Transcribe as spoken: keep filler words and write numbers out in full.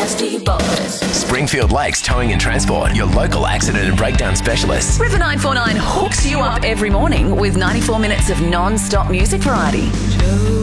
Nasty Boys. Springfield Lakes Towing and Transport, your local accident and breakdown specialists. River nine four nine hooks you up every morning with ninety-four minutes of non-stop music variety.